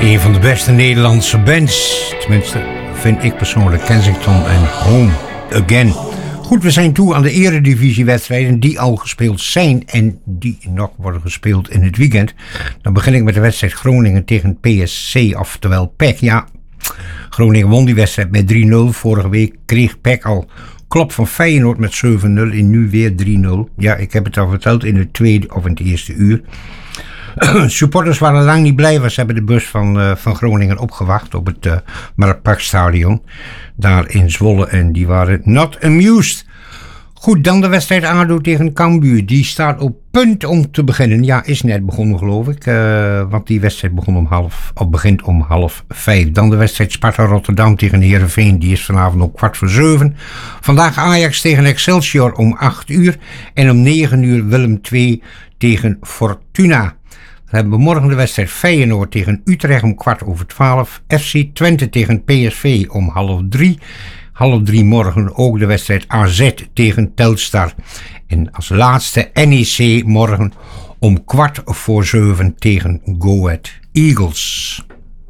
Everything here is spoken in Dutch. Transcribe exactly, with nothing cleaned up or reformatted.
Een van de beste Nederlandse bands. Tenminste, vind ik persoonlijk. Kensington en Home Again. Goed, we zijn toe aan de eredivisiewedstrijden die al gespeeld zijn en die nog worden gespeeld in het weekend. Dan begin ik met de wedstrijd Groningen tegen P S C, oftewel P E C. Ja, Groningen won die wedstrijd met drie nul. Vorige week kreeg P E C al klop van Feyenoord met zeven nul en nu weer drie nul. Ja, ik heb het al verteld in het tweede of in het eerste uur. Supporters waren lang niet blij, want ze hebben de bus van, uh, van Groningen opgewacht op het uh, Marktparkstadion daar in Zwolle en die waren not amused. Goed, dan de wedstrijd A D O tegen Cambuur. Die staat op punt om te beginnen. Ja, is net begonnen geloof ik, uh, want die wedstrijd begon om half, of begint om half vijf. Dan de wedstrijd Sparta Rotterdam tegen Heerenveen. Die is vanavond om kwart voor zeven. Vandaag Ajax tegen Excelsior om acht uur. En om negen uur Willem twee tegen Fortuna. Dan hebben we morgen de wedstrijd Feyenoord tegen Utrecht om kwart over twaalf. F C Twente tegen P S V om half drie. Half drie morgen ook de wedstrijd A Z tegen Telstar. En als laatste N E C morgen om kwart voor zeven tegen Go Ahead Eagles.